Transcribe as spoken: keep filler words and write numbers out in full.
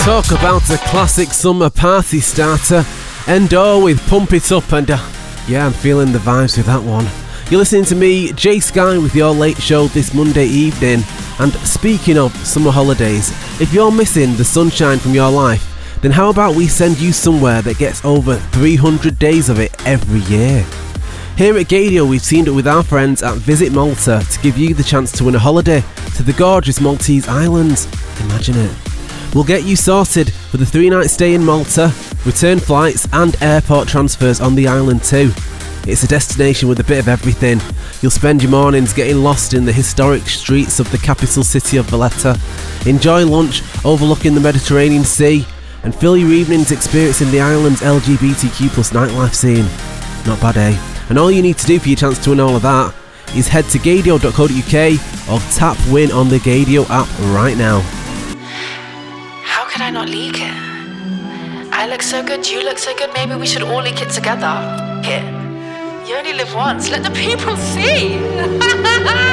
Talk about a classic summer party starter. Endor with Pump It Up, and uh, yeah, I'm feeling the vibes with that one. You're listening to me, Jay Sky, with your late show this Monday evening. And speaking of summer holidays, if you're missing the sunshine from your life, then how about we send you somewhere that gets over three hundred days of it every year? Here at Gaydio, we've teamed up with our friends at Visit Malta to give you the chance to win a holiday to the gorgeous Maltese islands. Imagine it. We'll get you sorted with a three-night stay in Malta, return flights and airport transfers on the island too. It's a destination with a bit of everything. You'll spend your mornings getting lost in the historic streets of the capital city of Valletta, enjoy lunch overlooking the Mediterranean Sea, and fill your evenings experiencing the island's L G B T Q plus nightlife scene. Not bad, eh? And all you need to do for your chance to win all of that is head to gaydio dot co dot uk or tap win on the Gaydio app right now. How could I not leak it? I look so good, you look so good, maybe we should all leak it together. Here. You only live once, let the people see.